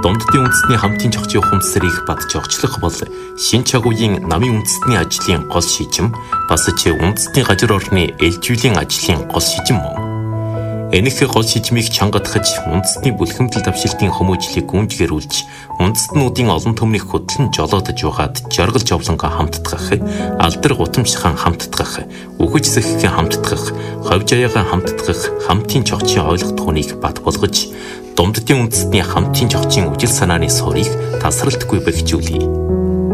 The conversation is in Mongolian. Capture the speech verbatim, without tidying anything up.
Дунддын үндэстний хамтын зохицын ухамсарыг бат зохицлох бол шинэ чагуугийн намын үндэстний ажлын гол шийдвэр бас ч үндэстний газар орны ээлжүүлэн ажлын гол шийдвэр мөн. Энэхүү гол шийдвэрийг чангадахж үндэстний бүлхэмдэл давшилтын хүмүүжлийг гүнжгэрүүлж үндэстнүүдийн олон түмнийг хөтлөн жолоодож угаад жаргал жовлонго хамтдах, алдар гутамшхан хамтдах, үхэж сэхгэн хамтдах, ховж аяагаа хамтдах хамтын зохицын ойлгох түүнийг бат болгож Дунддын үндэстний хамтын зохицын үжил санааны суурийг тасралтгүй бэхжүүлье.